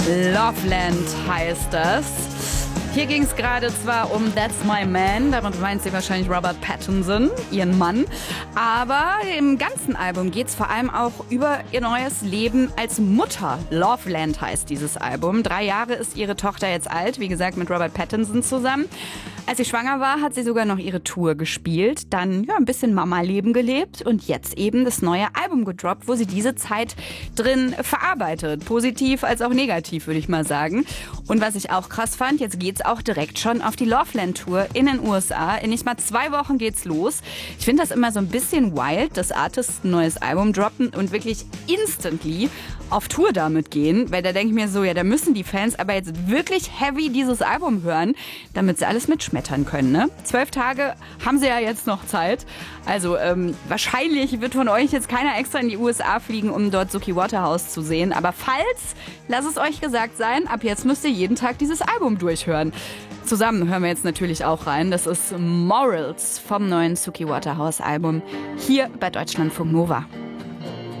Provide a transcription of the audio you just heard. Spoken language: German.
Loveland heißt das. Hier ging es gerade zwar um That's My Man, damit meint sie wahrscheinlich Robert Pattinson, ihren Mann, aber im ganzen Album geht es vor allem auch über ihr neues Leben als Mutter. Loveland heißt dieses Album. 3 Jahre ist ihre Tochter jetzt alt, wie gesagt mit Robert Pattinson zusammen. Als sie schwanger war, hat sie sogar noch ihre Tour gespielt, dann ein bisschen Mama-Leben gelebt und jetzt eben das neue Album gedroppt, wo sie diese Zeit drin verarbeitet. Positiv als auch negativ, würde ich mal sagen. Und was ich auch krass fand, jetzt geht's auch direkt schon auf die Loveland-Tour in den USA. In nicht mal 2 Wochen geht's los. Ich finde das immer so ein bisschen wild, dass Artists ein neues Album droppen und wirklich instantly auf Tour damit gehen. Weil da denke ich mir so, ja, da müssen die Fans aber jetzt wirklich heavy dieses Album hören, damit sie alles mitschmettern können, ne? 12 Tage haben sie ja jetzt noch Zeit. Also wahrscheinlich wird von euch jetzt keiner extra in die USA fliegen, um dort Suki Waterhouse zu sehen. Aber falls, lasst es euch gesagt sein, ab jetzt müsst ihr jeden Tag dieses Album durchhören. Zusammen hören wir jetzt natürlich auch rein. Das ist Morals vom neuen Suki Waterhouse Album hier bei Deutschlandfunk Nova.